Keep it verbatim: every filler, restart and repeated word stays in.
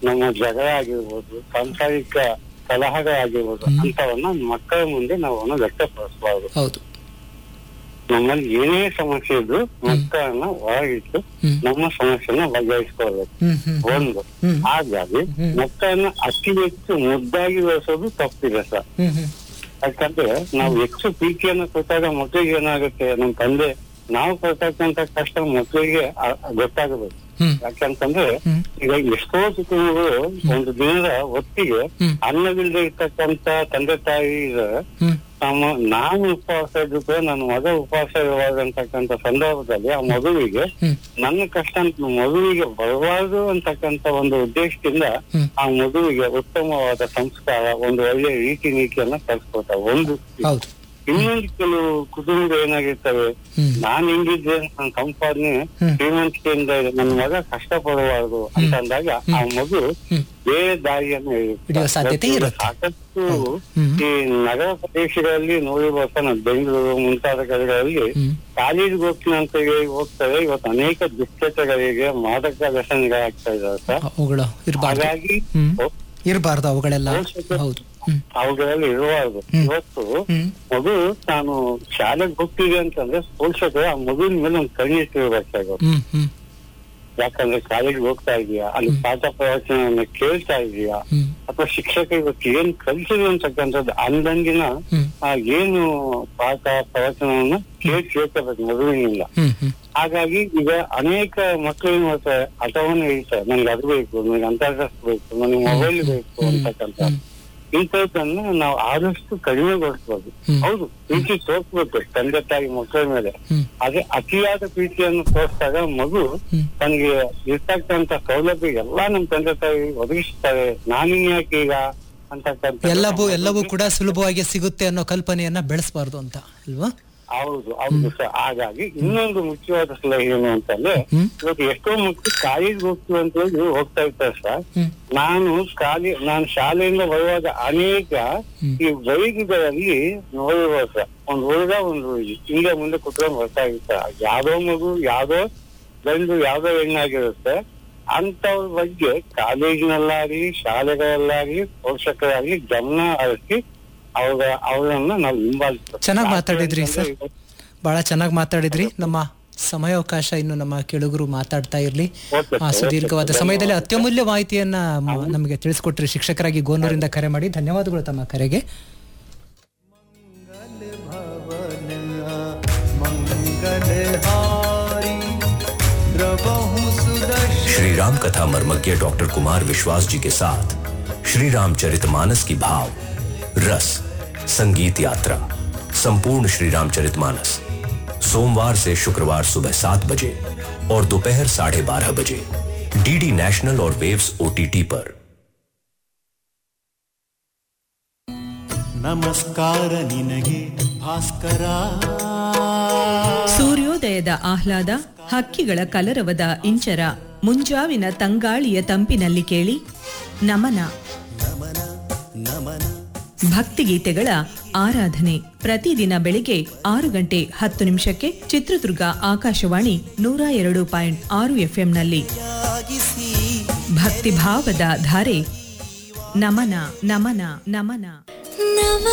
ನಮ್ಮ ಜಗಳ ಆಗಿರ್ಬೋದು, ಸಾಂಸಾರಿಕ ಕಲಹಗಳಾಗಿರ್ಬೋದು, ಅಂತವನ್ನ ಮಕ್ಕಳ ಮುಂದೆ ನಾವು ವ್ಯಕ್ತಪಡಿಸಬಾರದು. ಹೌದು. ನಮ್ಮಲ್ಲಿ ಏನೇ ಸಮಸ್ಯೆ ಇದ್ರು ಮಕ್ಕಳನ್ನ ಹೊರಗಿಟ್ಟು ನಮ್ಮ ಸಮಸ್ಯೆನ ಬಗೆಹರಿಸ್ಕೊಳ್ಬೇಕು. ಒಂದು, ಹಾಗಾಗಿ ಮಕ್ಕಳನ್ನ ಅತಿ ಹೆಚ್ಚು ಮುದ್ದಾಗಿ ಬೆಳೆಸೋದು ತಪ್ಪಿದೆ ಸರ್. ಯಾಕಂದ್ರೆ ನಾವು ಹೆಚ್ಚು ಪ್ರೀತಿಯನ್ನ ಕೊಟ್ಟಾಗ ಮಕ್ಕಳಿಗೆ ಏನಾಗುತ್ತೆ, ನಮ್ಮ ತಂದೆ ನಾವು ಕೊಡ್ತಕ್ಕಂತ ಕಷ್ಟ ಮಕ್ಕಳಿಗೆ ಗೊತ್ತಾಗಬೇಕು. ಯಾಕಂತಂದ್ರೆ ಈಗ ಎಷ್ಟೋ ಕುಟುಂಬಗಳು ಒಂದು ದಿನದ ಹೊತ್ತಿಗೆ ಅನ್ನವಿಲ್ಲದೆ ಇರ್ತಕ್ಕಂತ ತಂದೆ ತಾಯಿ ನಮ್ಮ ನಾನು ಉಪವಾಸ ಇದ್ದು ಕೂಡ ನನ್ನ ಮಗ ಉಪವಾಸ ಇರುವಾಗಂತಕ್ಕಂತ ಸಂದರ್ಭದಲ್ಲಿ ಆ ಮಗುವಿಗೆ ನನ್ನ ಕಷ್ಟ ಮಗುವಿಗೆ ಬರಬಾರದು ಅಂತಕ್ಕಂತ ಒಂದು ಉದ್ದೇಶದಿಂದ ಆ ಮಗುವಿಗೆ ಉತ್ತಮವಾದ ಸಂಸ್ಕಾರ, ಒಂದು ಒಳ್ಳೆ ರೀತಿ ನೀತಿಯನ್ನ ಕಲ್ಸ್ಕೊಡ್ತಾರೆ. ಒಂದು ಇನ್ನೊಂದು ಕೆಲವು ಕುಟುಂಬ ಏನಾಗಿರ್ತವೆ, ನಾನ್ ಹಿಂಗಿದ್ರೆ ನನ್ನ ಸಂಪಾದನೆ ಶ್ರೀಮಂತಿಕೆಯಿಂದ ಇದೆ, ನನ್ನ ಮಗ ಕಷ್ಟ ಪಡಬಾರದು ಅಂತ ಅಂದಾಗ ಆ ಮಗು ಬೇರೆ ದಾರಿಯನ್ನು ಸಾಕಷ್ಟು ಈ ನಗರ ಪ್ರದೇಶಗಳಲ್ಲಿ ನೋಡಿರ್ಬೋದು. ನಾವು ಬೆಂಗಳೂರು ಮುಂತಾದ ಕಡೆಗಳಲ್ಲಿ ಕಾಲೇಜ್ಗೆ ಹೋಗ್ತೀನಿ ಅಂತ ಹೋಗ್ತಾರೆ. ಇವತ್ತು ಅನೇಕ ದುಶ್ಚಟಗಳಿಗೆ, ಮಾದಕ ವ್ಯಸನಗಳಾಗ್ತಾ ಇದಾವೆ ಸರ್. ಹಾಗಾಗಿ ಇರಬಾರ್ದು ಅವುಗಳೆಲ್ಲ. ಅವುಗಳಲ್ಲಿ ಇರಬಾರ್ದು. ಇವತ್ತು ಮಗು ತಾನು ಶಾಲೆಗೆ ಹೋಗ್ತಿದೆ ಅಂತಂದ್ರೆ ಪೋಷಕರು ಆ ಮಗುವಿನ ಮೇಲೆ ಒಂದು ಕಣ್ಣಿಟ್ಟಿರ್ಬೇಕಾಗುತ್ತೆ. ಯಾಕಂದ್ರೆ ಕಾಲೇಜ್ಗೆ ಹೋಗ್ತಾ ಇದೀಯಾ, ಅಲ್ಲಿ ಪಾಠ ಪ್ರವಚನವನ್ನ ಕೇಳ್ತಾ ಇದೀಯಾ, ಅಥವಾ ಶಿಕ್ಷಕ ಇವತ್ತು ಏನ್ ಕಲಿಸಿದ್ರು ಅಂತಕ್ಕಂಥದ್ದು ಅಂದಂಗಿನ ಏನು ಪಾಠ ಪ್ರವಚನವನ್ನ ಕೇಳಿ ಕೇಳ್ಕೋಬೇಕು ಮಗುವಿನಿಂದ. ಹಾಗಾಗಿ ಈಗ ಅನೇಕ ಮಕ್ಕಳು ಮತ್ತೆ ಹಠವನ್ನು ಹೇಳ್ತಾರೆ, ನನ್ಗೆ ಅದು ಬೇಕು, ನನಗೆ ಅಂತರ್ಜಾಸ್ತಿ ಬೇಕು, ನನಗೆ ಮೊಬೈಲ್ ಬೇಕು ಅಂತಕ್ಕಂಥ. ಇಂಥದ್ದನ್ನ ನಾವು ಆದಷ್ಟು ಕಡಿಮೆಗೊಳಿಸ್ಬೋದು. ಹೌದು, ಪ್ರೀತಿ ತೋರಿಸ್ಬೇಕು ತಂದೆ ತಾಯಿ ಮಕ್ಕಳ ಮೇಲೆ. ಅದೇ ಅತಿಯಾದ ಪ್ರೀತಿಯನ್ನು ತೋರಿಸಿದಾಗ ಮಗು ತನಗೆ ಇರ್ತಕ್ಕಂತ ಸೌಲಭ್ಯ ಎಲ್ಲಾ ನಮ್ ತಂದೆ ತಾಯಿ ಒದಗಿಸ್ತಾರೆ, ನಾನಿನ್ ಯಾಕೆ ಈಗ ಅಂತಕ್ಕಂಥ ಎಲ್ಲವೂ ಎಲ್ಲವೂ ಕೂಡ ಸುಲಭವಾಗಿ ಸಿಗುತ್ತೆ ಅನ್ನೋ ಕಲ್ಪನೆಯನ್ನ ಬೆಳೆಸಬಾರ್ದು ಅಂತ ಅಲ್ವಾ? ಹೌದು ಹೌದು ಸರ್. ಹಾಗಾಗಿ ಇನ್ನೊಂದು ಮುಖ್ಯವಾದ ಸಲಹೆ ಏನು ಅಂತಂದ್ರೆ, ಇವತ್ತು ಎಷ್ಟೋ ಮಕ್ಕಳು ಕಾಲೇಜ್ಗೆ ಹೋಗ್ತೀವಿ ಅಂತ ಹೇಳಿ ಹೋಗ್ತಾ ಇರ್ತಾರೆ ಸರ್. ನಾನು ಕಾಲೇ ನಾನು ಶಾಲೆಯಿಂದ ಬರುವಾಗ ಅನೇಕ ಈ ಬೈಕ್ಗಳಲ್ಲಿ ನೋಡಿರ್ಬೋದು ಸರ್, ಒಂದ್ ಹುಡುಗ ಒಂದು ಹುಡುಗಿ ಹಿಂಗೆ ಮುಂದೆ ಕುತ್ಕೊಂಡು ಬರ್ತಾ ಇರ್ತಾರೆ. ಯಾವ್ದೋ ಮಗು, ಯಾವ್ದೋ ಗಂಡು, ಯಾವ್ದೋ ಹೆಣ್ಣಾಗಿರುತ್ತೆ. ಅಂತವ್ರ ಬಗ್ಗೆ ಕಾಲೇಜಿನಲ್ಲಾಗ್ಲಿ ಶಾಲೆಗಳಲ್ಲಾಗ್ಲಿ ಪೋಷಕರಾಗ್ಲಿ ಗಮನ ಹರಿಸಿ ಅವ್ರ ಅವರನ್ನ ನಾವು ಹಿಂಬಾಲಿಸ್ತೀವಿ. ಚೆನ್ನಾಗಿ ಮಾತಾಡಿದ್ರಿ ಸರ್, ಬಹಳ ಚೆನ್ನಾಗಿ ಮಾತಾಡಿದ್ರಿ. ನಮ್ಮ ಸಮಯಾವಕಾಶ ಇನ್ನು ನಮ್ಮ ಕೆಳಗರು ಮಾತಾಡ್ತಾ ಇರ್ಲಿ. ಆ ಸುದೀರ್ಘವಾದ ಸಮಯದಲ್ಲಿ ಅತ್ಯಮೂಲ್ಯ ಮಾಹಿತಿಯನ್ನ ನಮಗೆ ತಿಳಿಸ್ಕೊಟ್ರಿ ಶಿಕ್ಷಕರಾಗಿ ಗೋನೂರಿಂದ ಕರೆ ಮಾಡಿ. ಧನ್ಯವಾದಗಳು ತಮ್ಮ ಕರೆಗೆ. श्री राम कथा मर्मज्ञ डॉक्टर कुमार विश्वास जी के साथ श्री रामचरितमानस की भाव रस संगीत यात्रा संपूर्ण श्री रामचरितमानस सोमवार से शुक्रवार सुबह सात बजे और दोपहर साढ़े बारह बजे डीडी नेशनल और वेव्स ओटीटी पर। ನಮಸ್ಕಾರ ನಿನಗೆ ಭಾಸ್ಕರ. ಸೂರ್ಯೋದಯದ ಆಹ್ಲಾದ, ಹಕ್ಕಿಗಳ ಕಲರವದ ಇಂಚರ, ಮುಂಜಾವಿನ ತಂಗಾಳಿಯ ತಂಪಿನಲ್ಲಿ ಕೇಳಿ ನಮನ. ಭಕ್ತಿಗೀತೆಗಳ ಆರಾಧನೆ ಪ್ರತಿದಿನ ಬೆಳಿಗ್ಗೆ ಆರು ಗಂಟೆ ಹತ್ತು ನಿಮಿಷಕ್ಕೆ ಚಿತ್ರದುರ್ಗ ಆಕಾಶವಾಣಿ ನೂರ ಎರಡು ಪಾಯಿಂಟ್ ಆರು ಎಫ್ಎಂನಲ್ಲಿ ಭಕ್ತಿಭಾವದ ಧಾರೆ ನಮನ ನಮನ ನಮನ.